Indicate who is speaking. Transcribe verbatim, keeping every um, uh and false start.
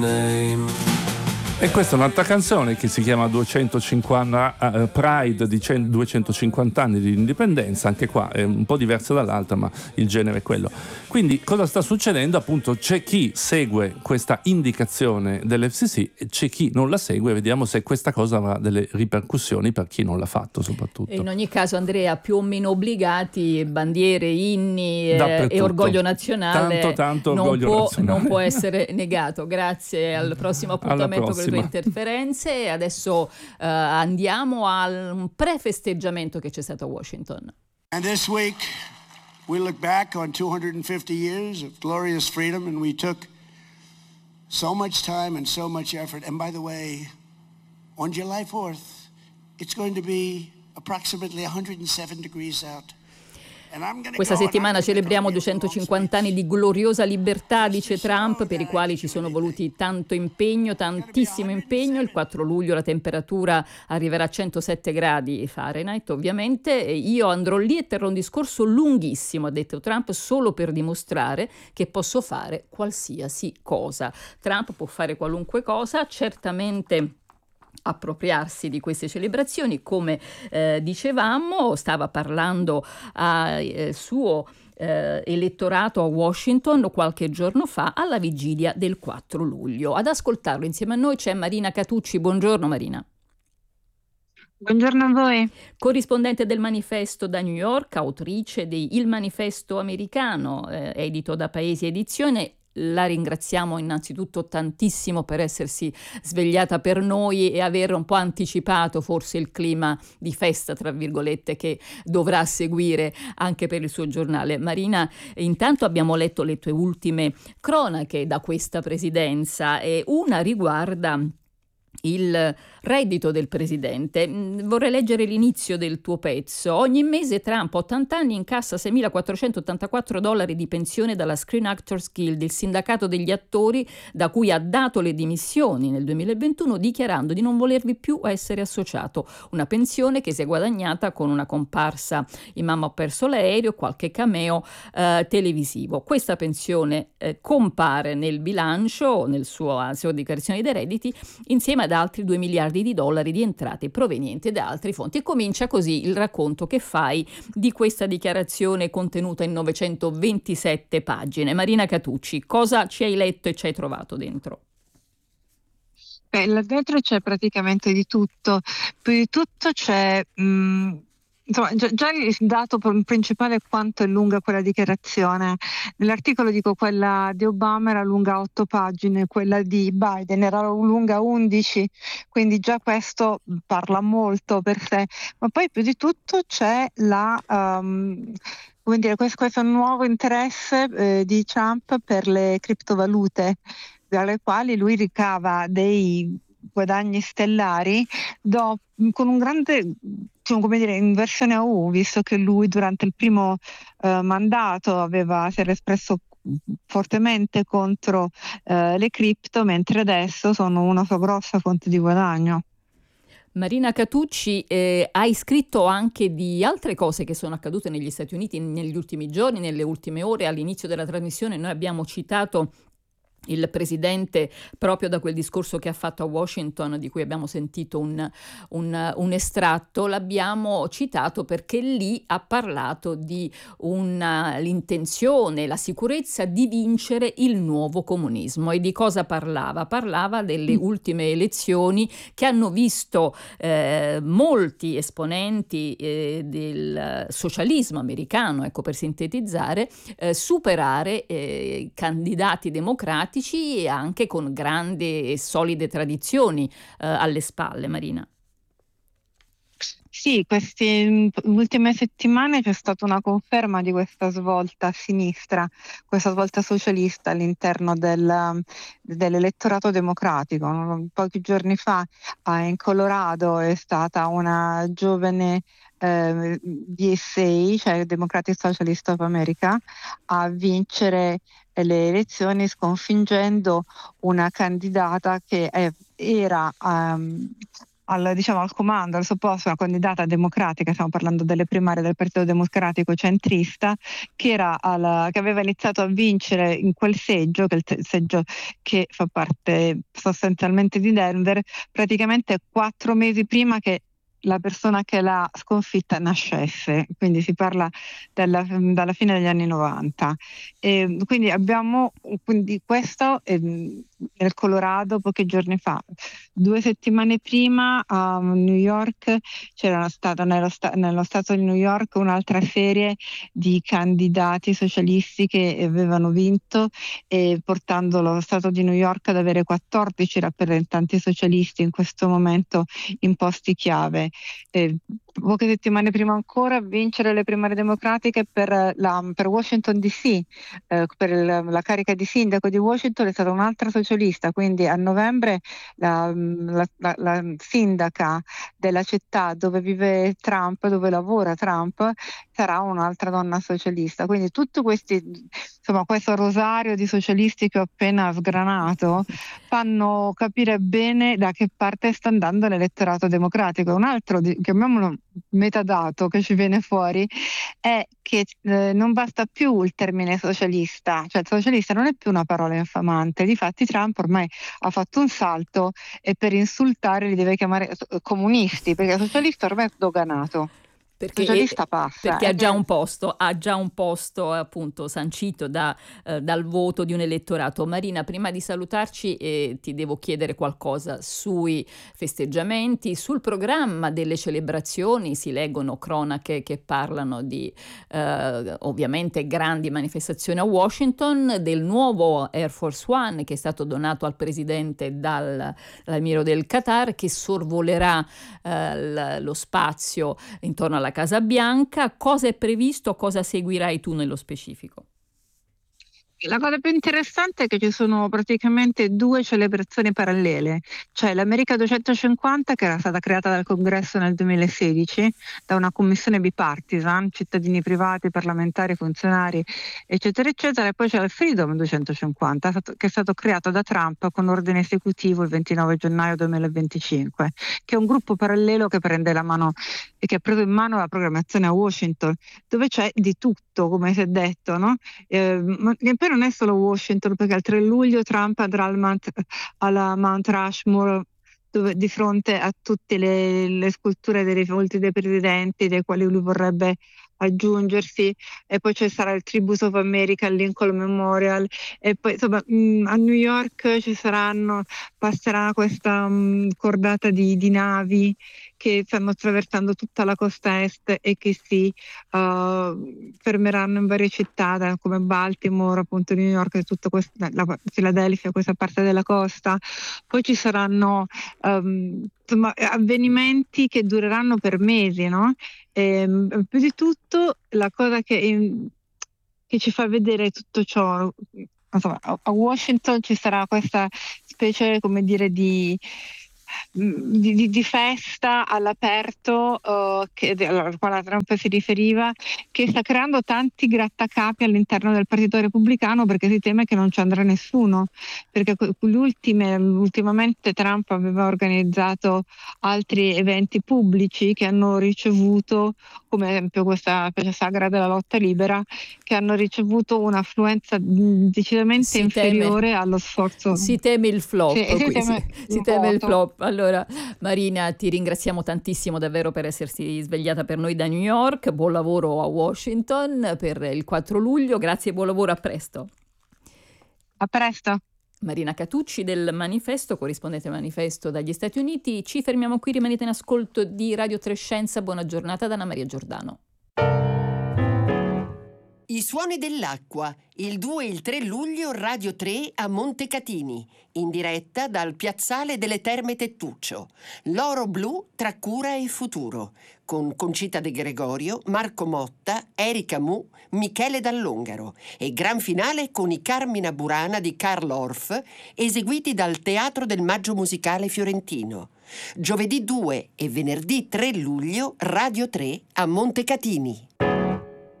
Speaker 1: E questa è un'altra canzone che si chiama duecentocinquanta uh, Pride di cento, duecentocinquanta anni di indipendenza. Anche qua è un po' diversa dall'altra, ma il genere è quello. Quindi cosa sta succedendo? Appunto c'è chi segue questa indicazione dell'F C C e c'è chi non la segue. Vediamo se questa cosa avrà delle ripercussioni per chi non l'ha fatto, soprattutto.
Speaker 2: E in ogni caso, Andrea, più o meno obbligati, bandiere, inni eh, e orgoglio nazionale,
Speaker 1: tanto, tanto
Speaker 2: non,
Speaker 1: orgoglio
Speaker 2: può,
Speaker 1: nazionale.
Speaker 2: non può essere negato. Grazie, al prossimo appuntamento per le tue interferenze. Adesso uh, andiamo al pre-festeggiamento che c'è stato a Washington.
Speaker 3: And this week we look back on two hundred fifty years of glorious freedom, and we took so much time and so much effort. And by the way, on July fourth, it's going to be approximately one hundred seven degrees out.
Speaker 2: Questa settimana celebriamo duecentocinquanta anni di gloriosa libertà, dice Trump, per i quali ci sono voluti tanto impegno, tantissimo impegno. Il quattro luglio la temperatura arriverà a centosette gradi Fahrenheit, ovviamente. E io andrò lì e terrò un discorso lunghissimo, ha detto Trump, solo per dimostrare che posso fare qualsiasi cosa. Trump può fare qualunque cosa, certamente appropriarsi di queste celebrazioni, come eh, dicevamo. Stava parlando al eh, suo eh, elettorato a Washington qualche giorno fa, alla vigilia del quattro luglio. Ad ascoltarlo insieme a noi c'è Marina Catucci. Buongiorno Marina.
Speaker 4: Buongiorno a voi.
Speaker 2: Corrispondente del Manifesto da New York, autrice di Il Manifesto Americano, eh, edito da Paesi Edizione. La ringraziamo innanzitutto tantissimo per essersi svegliata per noi e aver un po' anticipato forse il clima di festa, tra virgolette, che dovrà seguire anche per il suo giornale. Marina, intanto abbiamo letto le tue ultime cronache da questa presidenza e una riguarda il reddito del presidente. Vorrei leggere l'inizio del tuo pezzo. Ogni mese Trump, ottanta anni, incassa seimilaquattrocentottantaquattro dollari di pensione dalla Screen Actors Guild, il sindacato degli attori da cui ha dato le dimissioni nel duemilaventuno, dichiarando di non volervi più essere associato. Una pensione che si è guadagnata con una comparsa in Mamma ho perso l'aereo, qualche cameo eh, televisivo. Questa pensione eh, compare nel bilancio, nel suo, nella sua dichiarazione dei redditi, insieme ad altri due miliardi di dollari di entrate provenienti da altri fonti. E comincia così il racconto che fai di questa dichiarazione contenuta in novecentoventisette pagine. Marina Catucci, cosa ci hai letto e ci hai trovato dentro?
Speaker 4: Beh, là dentro c'è praticamente di tutto. Più di tutto c'è mh, insomma, già, già il dato principale è quanto è lunga quella dichiarazione. Nell'articolo dico quella di Obama era lunga otto pagine, quella di Biden era lunga undici, quindi già questo parla molto per sé. Ma poi più di tutto c'è la um, come dire, questo, questo nuovo interesse eh, di Trump per le criptovalute, dalle quali lui ricava dei guadagni stellari do, con un grande, come dire, inversione a U, visto che lui durante il primo eh, mandato aveva, si era espresso fortemente contro eh, le cripto, mentre adesso sono una sua grossa fonte di guadagno.
Speaker 2: Marina Catucci, eh, hai scritto anche di altre cose che sono accadute negli Stati Uniti negli ultimi giorni, nelle ultime ore. All'inizio della trasmissione noi abbiamo citato il presidente proprio da quel discorso che ha fatto a Washington, di cui abbiamo sentito un, un, un estratto. L'abbiamo citato perché lì ha parlato di una, l'intenzione, la sicurezza di vincere il nuovo comunismo. E di cosa parlava? Parlava delle mm. ultime elezioni che hanno visto eh, molti esponenti eh, del socialismo americano, ecco, per sintetizzare, eh, superare eh, candidati democratici e anche con grandi e solide tradizioni eh, alle spalle. Marina.
Speaker 4: Sì, queste ultime settimane c'è stata una conferma di questa svolta a sinistra, questa svolta socialista all'interno del, dell'elettorato democratico. Pochi giorni fa in Colorado è stata una giovane eh, D S A, cioè Democratic Socialist of America, a vincere le elezioni sconfiggendo una candidata che è, era um, al, diciamo, al comando, al suo posto, una candidata democratica, stiamo parlando delle primarie del Partito Democratico centrista, che, era al, che aveva iniziato a vincere in quel seggio, che è il seggio che fa parte sostanzialmente di Denver, praticamente quattro mesi prima che la persona che l'ha sconfitta nascesse, quindi si parla della, dalla fine degli anni novanta. E quindi abbiamo quindi questo eh, nel Colorado pochi giorni fa. Due settimane prima a New York c'era stata nello, sta- nello stato di New York un'altra serie di candidati socialisti che avevano vinto, eh, portando lo stato di New York ad avere quattordici rappresentanti socialisti in questo momento in posti chiave. Eh, poche settimane prima ancora vincere le primarie democratiche per, la, per Washington D C, eh, per il, la carica di sindaco di Washington è stata un'altra socialista, quindi a novembre la, la, la, la sindaca della città dove vive Trump, dove lavora Trump, sarà un'altra donna socialista. Quindi tutto questi, insomma, questo rosario di socialisti che ho appena sgranato fanno capire bene da che parte sta andando l'elettorato democratico. Un altro, chiamiamolo metadato, che ci viene fuori è che eh, non basta più il termine socialista, cioè socialista non è più una parola infamante. Difatti Trump ormai ha fatto un salto e per insultare li deve chiamare comunisti, perché socialista ormai è doganato.
Speaker 2: Perché,
Speaker 4: socialista passa,
Speaker 2: perché ha già
Speaker 4: eh.
Speaker 2: un posto, ha già un posto appunto sancito da, eh, dal voto di un elettorato. Marina, prima di salutarci eh, ti devo chiedere qualcosa sui festeggiamenti, sul programma delle celebrazioni. Si leggono cronache che parlano di eh, ovviamente grandi manifestazioni a Washington, del nuovo Air Force One che è stato donato al presidente dal, dall'Emiro del Qatar, che sorvolerà eh, lo spazio intorno alla Casa Bianca. Cosa è previsto? Cosa seguirai tu nello specifico?
Speaker 4: La cosa più interessante è che ci sono praticamente due celebrazioni parallele, cioè l'America duecentocinquanta che era stata creata dal Congresso nel duemilasedici da una commissione bipartisan, cittadini privati, parlamentari, funzionari, eccetera, eccetera, e poi c'è il Freedom duecentocinquanta che è stato creato da Trump con ordine esecutivo il ventinove gennaio duemilaventicinque, che è un gruppo parallelo che prende la mano e che ha preso in mano la programmazione a Washington, dove c'è di tutto, come si è detto, no? Eh, ma e poi non è solo Washington, perché il tre luglio Trump andrà al Mount, alla Mount Rushmore, dove, di fronte a tutte le, le sculture dei volti dei presidenti, dei quali lui vorrebbe aggiungersi, e poi ci sarà il Tribute of America al Lincoln Memorial, e poi insomma mh, a New York ci saranno, passerà questa mh, cordata di, di navi che stanno attraversando tutta la costa est e che si uh, fermeranno in varie città come Baltimore, appunto New York e tutta questa, la Philadelphia, questa parte della costa. Poi ci saranno um, insomma, avvenimenti che dureranno per mesi, no? E, più di tutto la cosa che, che ci fa vedere tutto ciò, insomma, a Washington ci sarà questa specie, come dire, di Di, di, di festa all'aperto uh, che, alla quale Trump si riferiva, che sta creando tanti grattacapi all'interno del Partito Repubblicano, perché si teme che non ci andrà nessuno, perché ultime, ultimamente Trump aveva organizzato altri eventi pubblici che hanno ricevuto, come ad esempio questa sagra della lotta libera, che hanno ricevuto un'affluenza decisamente
Speaker 2: si
Speaker 4: inferiore
Speaker 2: teme,
Speaker 4: allo sforzo.
Speaker 2: Si teme il flop,
Speaker 4: sì, si
Speaker 2: qui,
Speaker 4: teme,
Speaker 2: si, si teme il flop. Allora, Marina, ti ringraziamo tantissimo davvero per essersi svegliata per noi da New York. Buon lavoro a Washington per il quattro luglio. Grazie e buon lavoro, a presto.
Speaker 4: A presto.
Speaker 2: Marina Catucci del Manifesto, corrispondente Manifesto dagli Stati Uniti. Ci fermiamo qui, rimanete in ascolto di Radio tre Scienza. Buona giornata da Anna Maria Giordano.
Speaker 5: I suoni dell'acqua, il due e il tre luglio Radio tre a Montecatini, in diretta dal Piazzale delle Terme Tettuccio. L'oro blu tra cura e futuro, con Concita De Gregorio, Marco Motta, Erika Mu, Michele Dall'Ongaro, e gran finale con i Carmina Burana di Karl Orff, eseguiti dal Teatro del Maggio Musicale Fiorentino. Giovedì due e venerdì tre luglio Radio tre a Montecatini.